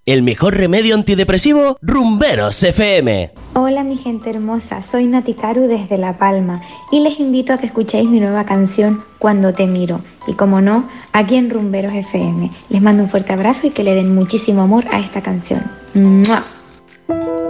El mejor remedio antidepresivo, Rumberos FM. Hola mi gente hermosa, soy Nati Caru desde La Palma y les invito a que escuchéis mi nueva canción Cuando te miro y como no, aquí en Rumberos FM. Les mando un fuerte abrazo y que le den muchísimo amor a esta canción. ¡Mua!